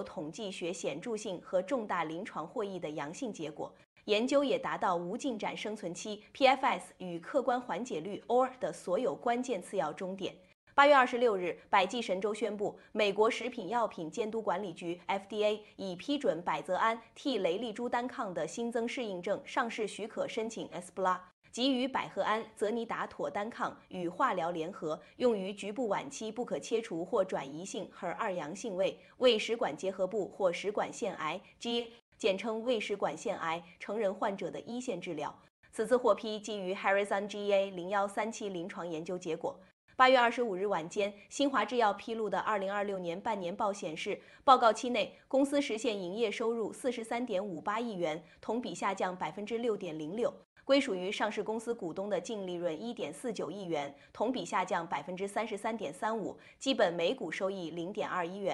有统计学显著性和重大临床获益的阳性结果。研究也达到无进展生存期 （PFS） 与客观缓解率 （OR） 的所有关键次要终点。8月26日，百济神州宣布，美国食品药品监督管理局 （FDA） 已批准百泽胺替雷利珠单抗的新增适应症上市许可申请 （ESPLA）。即与百合胺、泽尼达妥单抗与化疗联合，用于局部晚期不可切除或转移性 HER2 阳性胃食管结核部或食管腺癌 （G） 简称胃食管腺癌成人患者的一线治疗。此次获批基于 Harrison GA0137临床研究结果。8月25日晚间，新华制药披露的2026年半年报显示，报告期内公司实现营业收入43.58亿元，同比下降6.06%。归属于上市公司股东的净利润1.49亿元，同比下降33.35%，基本每股收益0.21元。